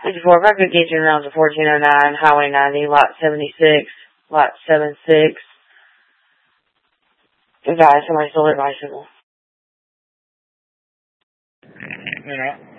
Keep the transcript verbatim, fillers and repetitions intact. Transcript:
fifty-four, if I could get you around to fourteen oh nine, Highway ninety, lot seventy-six, lot seven six. Advise somebody stole their bicycle. You know.